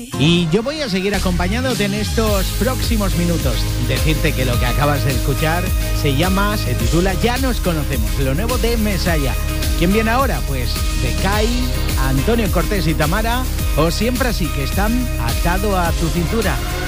Y yo voy a seguir acompañándote en estos próximos minutos. Decirte que lo que acabas de escuchar se titula Ya nos conocemos, lo nuevo de Mesaya. ¿Quién viene ahora? Pues de Kai, Antonio Cortés y Tamara, o Siempre Así, que están atado a tu cintura.